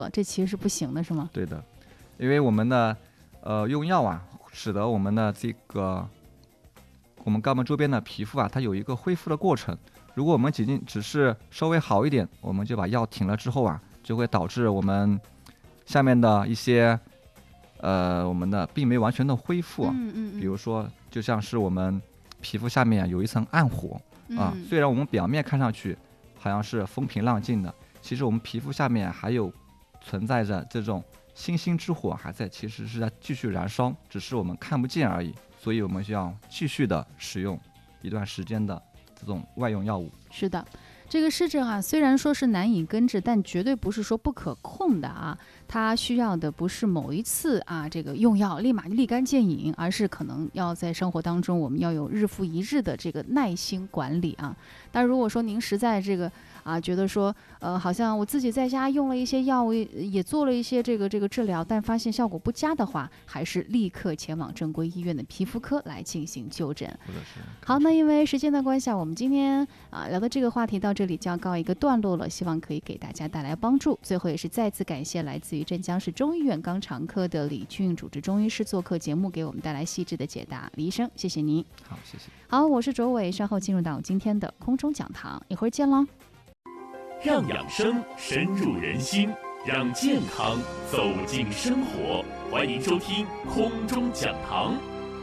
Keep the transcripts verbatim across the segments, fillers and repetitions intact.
这其实是不行的，是吗？ 对的，因为我们的呃用药啊，使得我们的这个我们肛门周边的皮肤啊，它有一个恢复的过程。如果我们仅仅只是稍微好一点，我们就把药停了之后啊，就会导致我们下面的一些呃我们的并没完全的恢复啊。 嗯嗯嗯、 比如说，就像是我们皮肤下面有一层暗火啊， 嗯、 虽然我们表面看上去好像是风平浪静的，其实我们皮肤下面还有存在着这种星星之火还在，其实是在继续燃烧，只是我们看不见而已。所以我们需要继续的使用一段时间的这种外用药物。 是的，这个湿疹啊，虽然说是难以根治，但绝对不是说不可控的啊。它需要的不是某一次啊这个用药立马立竿见影，而是可能要在生活当中我们要有日复一日的这个耐心管理啊。但如果说您实在这个啊觉得说呃好像我自己在家用了一些药物，也做了一些这个这个治疗，但发现效果不佳的话，还是立刻前往正规医院的皮肤科来进行就诊。好，那因为时间的关系啊，我们今天啊聊的这个话题到这里就要告一个段落了，希望可以给大家带来帮助。最后也是再次感谢来自于镇江市中医院肛肠科的李俊主治中医师做客节目，给我们带来细致的解答。李医生，谢谢您。 好，谢谢。 好，我是卓伟，稍后进入到今天的空中讲堂，一会儿见喽。 让养生深入人心，让健康走进生活，欢迎收听空中讲堂。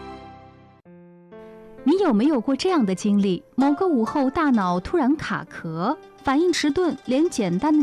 你有没有过这样的经历？某个午后，大脑突然卡壳，反应迟钝，连简单的